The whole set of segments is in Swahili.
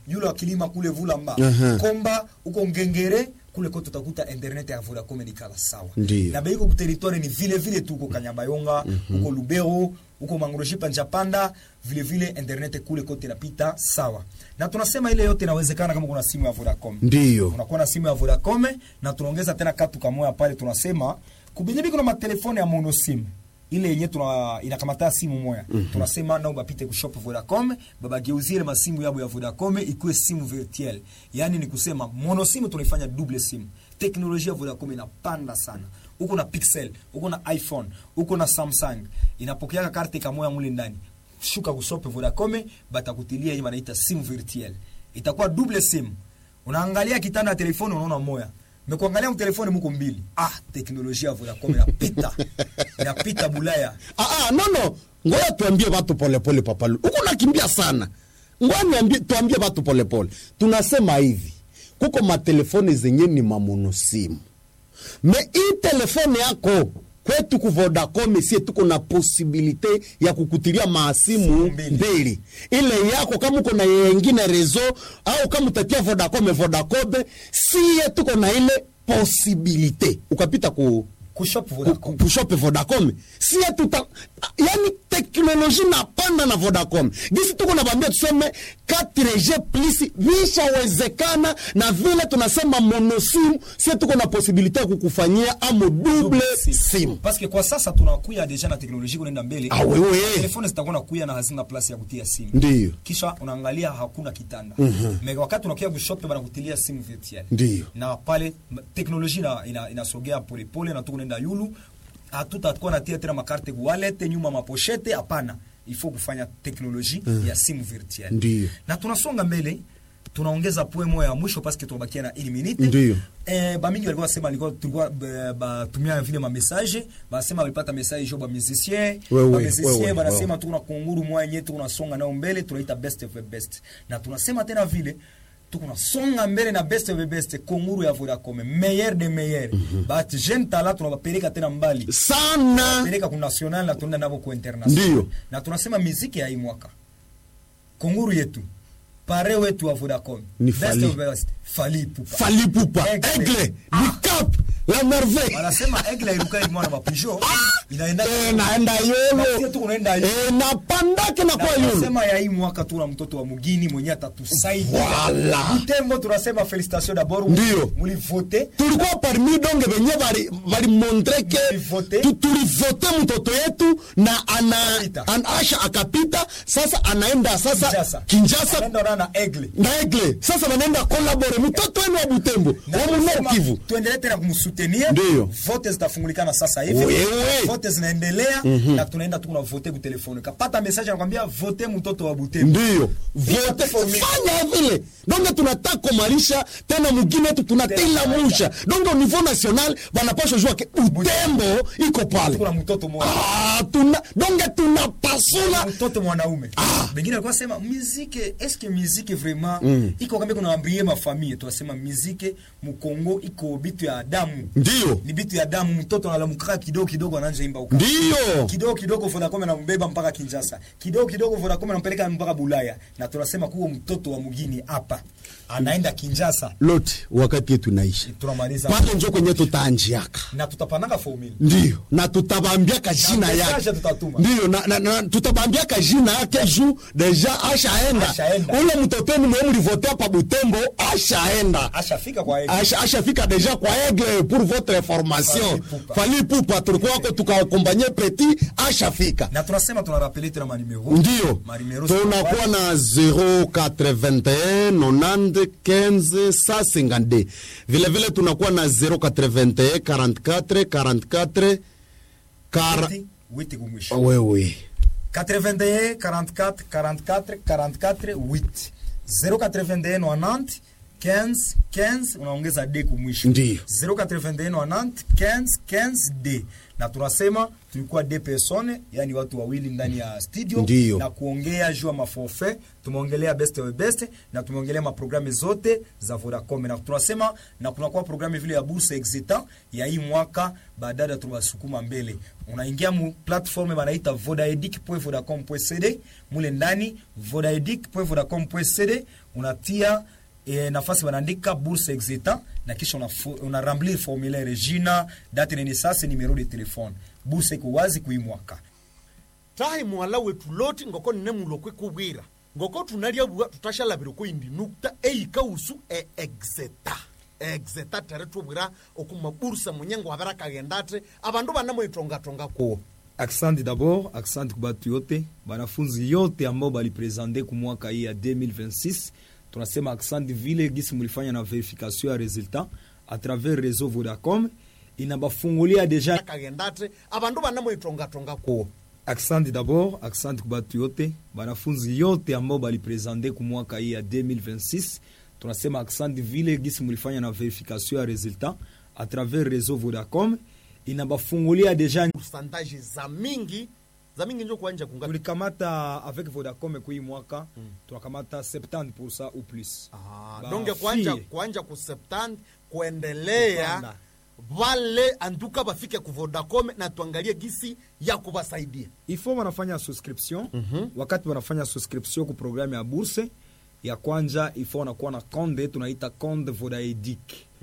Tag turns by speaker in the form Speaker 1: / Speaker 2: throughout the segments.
Speaker 1: yule akilima kule Vulamba, Komba uko Ngengere kule kote utakuta internet ya Vodacom ni kala sawa. Na beiko ku territoire ni vile vile tu uko Kanyabayonga, uko Lubero, uko Mangoroji Panjapanda, vile vile internet kule kote inapita sawa. Na tunasema ile yote inawezekana kama kuna simu ya Vodacom.
Speaker 2: Ndio.
Speaker 1: Unakuwa na simu ya Vodacom na tunaongeza tena katu kamoja pale tunasema kubinyebe kuna matelefone ya mono simu. Ile yenye inakamata simu moja. Tunasema nao bapite ku shop Vodacom, babageuzie masimu yabo ya Vodacom ikuwe simu virtuelle. Yaani ni kusema mono simu tunaifanya double simu. Teknolojia ya Vodacom inapanda sana. Uko na Pixel, uko na iPhone, uko na Samsung, inapokea karte kamoja mule ndani. Shuka ku shop Vodacom, batakutilia hii wanaita simu virtuelle. Itakuwa double simu. Unaangalia kitanda ya telefoni unaona moja. Mekuangalia mtelefoni mko mbili. Teknolojia ya Vodacom inapita. Inapita Bulaya.
Speaker 2: No. Ngoja tuambie watu pole papa. Uko nakimbia sana. Ngoja tuambie watu pole. Tunasema hivi. Kuko matelefoni zenye ni mamono simu. Hii telefoni yako kwetu ku Vodacom sie tuko na possibilite ya kukutilia maasimu mbili. Ile yako kama uko na nyingine rezo au kama utatia Vodacom sie tuko na ile possibilite. Ukapita ku shop Vodacom. Sie yani teknolojia napanda na Vodacom. Gisi tuko na bambia tuseme 4G plus vishawezekana na vile tunasema mono simu, sie tuko na possibility ya kukufanyia amo double simu.
Speaker 1: Parce que kwa sasa tunakuya deja na teknolojia kuenda mbele.
Speaker 2: Wewe.
Speaker 1: Telefoni zitakuwa nakuya na hazina place ya kutia simu.
Speaker 2: Ndio.
Speaker 1: Kisha unaangalia hakuna kitanda. Mega wakati unakuya ku shop bana kutilia simu virtuelle.
Speaker 2: Ndio.
Speaker 1: Na pale teknolojia inasogea pole na tuko nenda yulu. Hatutakuwa na tia tena makarte wallet nyuma mapochete, hapana. Il faut kufanya teknolojia ya simu virtuelle.
Speaker 2: Ndio.
Speaker 1: Na tunasonga mbele, tunaongeza point moja ya mwisho parce que tunabakia na 1 minute.
Speaker 2: Ndio.
Speaker 1: Bamingi walikuwa sema tulikuwa batumia vile ma message, basema walipata message jo ba musicien, banasema tuna kunguru moja yenyewe tunasonga nao mbele, tunaita best of the best. Na tunasema tena vile tunasonga mbele na best of the best kunguru ya Vodacom, meilleur de meilleur. But jeune talent tunawapeleka tena mbali
Speaker 2: sana.
Speaker 1: Tunapeleka ku national na tunaenda nabo ku international.
Speaker 2: Ndio.
Speaker 1: Na tunasema muziki ya hii mwaka kunguru yetu pare wetu wa Vodacom
Speaker 2: ni
Speaker 1: best of the best Fally
Speaker 2: Ipupa Aigle Bicap la merveille.
Speaker 1: Wanasema Aigle iruka mwana wa Peugeot inaenda
Speaker 2: yolo na pandake na kwa yolo.
Speaker 1: Wanasema ya hii mwaka tuna mtoto wa mugini mwenye atatusaidia.
Speaker 2: Voilà.
Speaker 1: Butembo tunasema félicitations d'abord. Muli voter.
Speaker 2: Tulikuwa parmi donge benye bali montrer que tulivote mtoto yetu na anasha akapita sasa anaenda sasa Kinshasa
Speaker 1: anaenda na Aigle.
Speaker 2: Sasa wanaenda collaborate mtoto wenu wa Butembo wa Nord Kivu.
Speaker 1: Tuendelee tena kumsoutenir. Vote zitafungulikana sasa hivi. Vote zinaendelea na tunaenda tu vote ku telefoni. Kapata message anakuambia vote mtoto wa Butembo.
Speaker 2: Ndio. Vote fanya vile. Donc tunataka kumarisha tena mwingine tu tunatela musha. Donc au niveau national wanapaswa jua ke Butembo iko pale.
Speaker 1: Kuna mtoto mmoja.
Speaker 2: Tunapasula
Speaker 1: mtoto mwanaume. Wengine walikuwa sema musique, est-ce que musique vraiment iko kama kuna ambrier ma famille, tunasema musique mu Kongo iko bitu ya damu.
Speaker 2: Ndio.
Speaker 1: Ni bitu ya damu, mtoto analamuka kidogo anaanza imba uka.
Speaker 2: Ndio.
Speaker 1: Kidogo Vodacom na mbeba mpaka Kinshasa. Kidogo Vodacom anampeleka mpaka Bulaya. Na tunasema kuwa mtoto wa mugini hapa anaenda Kinshasa.
Speaker 2: Lote wakati yetu naishi.
Speaker 1: Tunamaliza.
Speaker 2: Pale njoo kwenye tutaanjiaka.
Speaker 1: Na tutapananga formula.
Speaker 2: Ndio. Na tutabambiaka jina yake. Ndio na tutabambiaka jina yake juu deja ashaenda. Ule mtoto ni mwe mlivotea pa Butembo ashaenda.
Speaker 1: Ashafika kwa Aigle.
Speaker 2: Ashafika deja kwa Aigle pour votre information. Fally Ipupa tulikuwa tukakombanye petit ashafika.
Speaker 1: Na tunasema tunarappeler tena ma numero.
Speaker 2: Ndio. Tunakuwa na 081 90 15 152. Vile tunakuwa na 081 44
Speaker 1: witi kumwisho.
Speaker 2: Wewe
Speaker 1: 81 44 8 081 90 15 unaongeza D kumwisho. 081 90 15 D. Na tunasema tulikuwa 2 personnes, yani watu wawili ndani ya studio.
Speaker 2: Ndiyo.
Speaker 1: Na kuongea juu ya maforfait, tumeongelea best of best na tumeongelea maprogramu zote za Vodacom. Na tunasema na kunakuwa programu vile ya bourse excitant ya hii mwaka, baadaye tunasukuma mbele. Unaingia mu platform wanaita vodaedic.vodacom.cd, mule ndani vodaedic.vodacom.cd unatia nafasi wanaandika bourse exetan na kisha una remplir formulaire jina, date de naissance, numero de telefone. Bourse iko wazi kuimwaka.
Speaker 2: Tahi mwala wetu loti ngoko nne mulokwe kubwira. Ngoko tunalia buwa tutashala biroko indi nukta eika usu exeta. Exeta teretu bwira okuma bourse munyengo wabara kagendate abandu banamo itonga ko.
Speaker 1: Accent d'abord, accent kubatu yote, banafunzi yote ambao bali presente kumwaka hii ya 2026. Tunasema accent vile gisi mulifanya na verification ya resultat à travers réseau Vodacom inabafungulia deja
Speaker 2: kagendate abandu banamo itonga ko.
Speaker 1: Accent d'abord, accent kubatu yote, banafunzi yote ambao bali presente kumwaka hii ya 2026. Tunasema accent vile gisi mulifanya na verification ya resultat à travers réseau Vodacom inabafungulia deja
Speaker 2: pourcentage za mingi njo kuanja kunga.
Speaker 1: Tulikamata avec Vodacom kui mwaka tunakamata 70% ou plus.
Speaker 2: Donc kuanja ku 70 kuendelea wale anduka bafike ku Vodacom na tuangalie gisi ya kubasaidia.
Speaker 1: Il faut wanafanya subscription. Wakati wanafanya subscription ku programme ya bourse ya kwanja, il faut wanakuwa na compte tunaita compte Vodaedic.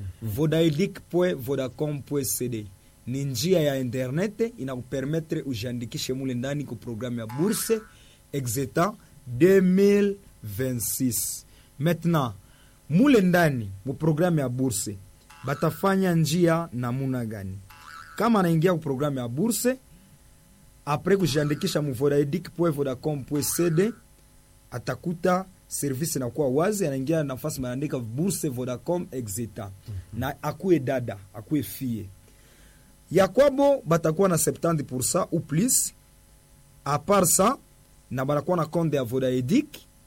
Speaker 1: Vodaedic.vodacom.cd. Ni njia ya internet inakupermettre ujiandikishe mule ndani ku programme ya bourse exetan 2026. Maintenant, mule ndani mu programme ya bourse batafanya njia namuna gani? Kama anaingia ku programme ya bourse après kujiandikisha mu vodaedic.vodacom.cd atakuta service inakuwa wazi, anaingia nafasi maandika bourse Vodacom exetan na akuwe dada, akuwe fie. Yakwabo batakuwa na 70% ou plus. À part ça, na batakuwa na compte ya Vodaedic.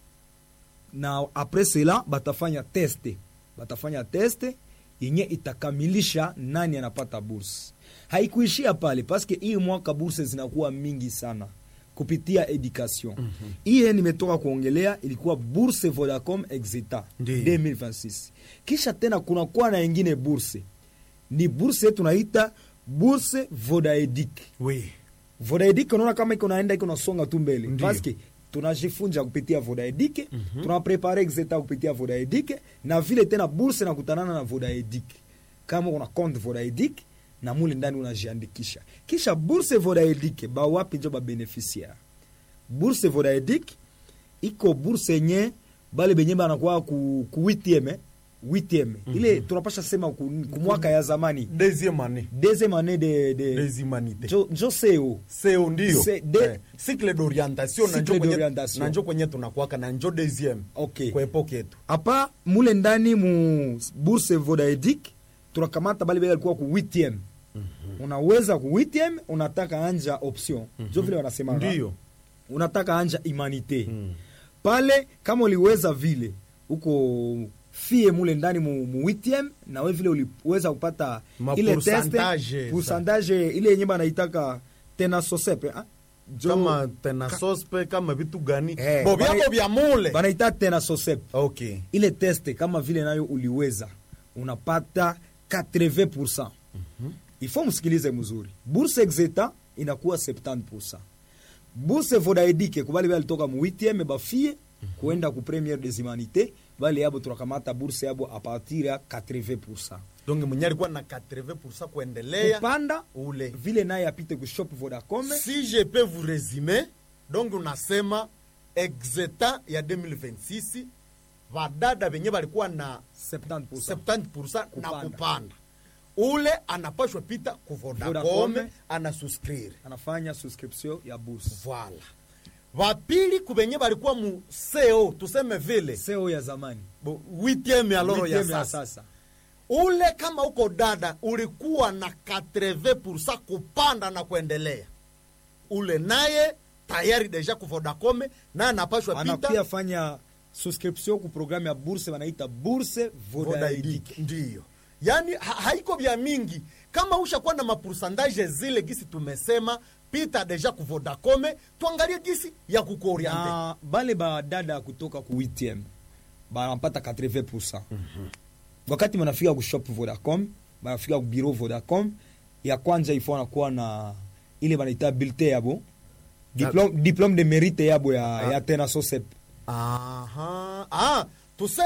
Speaker 1: Na après cela batafanya teste. Batafanya teste yenye itakamilisha nani anapata bourse. Haikuishia pale parce que hii mwaka bourse zinakuwa mingi sana kupitia education. Hii nimetoka kuongelea ilikuwa bourse Vodacom exetan 2026. Kisha tena kuna kuwa na nyingine bourse. Ni bourse tunaita bourse Vodaedic.
Speaker 2: Oui.
Speaker 1: Vodaedic unaona kama iko naenda iko nasonga tu mbele. Parce que tunajifunza kupitia Vodaedic, tunaprepare exetan kupitia Vodaedic na vile tena bourse na kutanana na Vodaedic. Kama una compte Vodaedic na mule ndani unajiandikisha. Kisha bourse Vodaedic ba wapi njo ba beneficiaire. Bourse Vodaedic iko bourse yenye bale benye banakuwa ku 8e. Ile tunapasha sema kumwaka ya zamani
Speaker 2: deuxième année
Speaker 1: des
Speaker 2: humanités.
Speaker 1: Jo CEO
Speaker 2: ndio cycle d'orientation
Speaker 1: na
Speaker 2: njo kwenye tunakuwaka na njo deuxième.
Speaker 1: Okay.
Speaker 2: Kwa epoke yetu
Speaker 1: hapa mule ndani mu bourse Vodaedic tunakamata bali bali alikuwa ku 8e. Unaweza ku 8e, unataka anja option jo vile wanasema
Speaker 2: ndio
Speaker 1: unataka anja humanité pale, kama uliweza vile uko fie mule ndani mu 8e na wewe vile uliweza kupata ile test pourcentage ile yenye banaitaka tena sosepe
Speaker 2: kama tena sospe kama vitu gani bobiabo bya mule
Speaker 1: banaita tena sosepe.
Speaker 2: Okay.
Speaker 1: Ile test kama vile nayo uliweza unapata 80%. Il faut msikilize mzuri. Bourse exetan inakuwa 70%. Bourse Vodaedic kubali bali toka mu 8e bafie kuenda ku première des humanités bali yabo tunakamata bourse yabo a partir ya 80%.
Speaker 2: Donc mwenyari kwa na 80% kuendelea
Speaker 1: kupanda
Speaker 2: ule
Speaker 1: vile naye apite ku shop Vodacom.
Speaker 2: Si je peux vous résumer, donc unasema exetan ya 2026 vadada benye balikuwa na 70% na kupanda. Ule anapashwa pita ku Vodacom anasuscrire,
Speaker 1: anafanya subscription ya bourse.
Speaker 2: Voilà. Wapili kubenye balikuwa mu CEO, tuseme vile
Speaker 1: CEO ya zamani
Speaker 2: 8e ya loro ya sasa. Ule kama uko dada ulikuwa na 80% kupanda na kuendelea, ule naye tayari deja ku Vodacom na anapashwa pita,
Speaker 1: anakuya fanya subscription ku programme ya bourse wanaita bourse Vodaedic.
Speaker 2: Ndio. Yani haiko vya mingi. Kama ushakuwa na mapursandaje zile gisi tumesema, pita deja ku Vodacom, tuangalie gisi ya kukuoriente.
Speaker 1: Na bale ba dada kutoka ku 8e banapata 80%. Wakati manafika ku shop Vodacom, banafika ku bureau Vodacom, ya kwanza ifo anakuwa na ile banaita bulletin yabo, diplôme de mérite yabo ya tena sosep.
Speaker 2: tuseme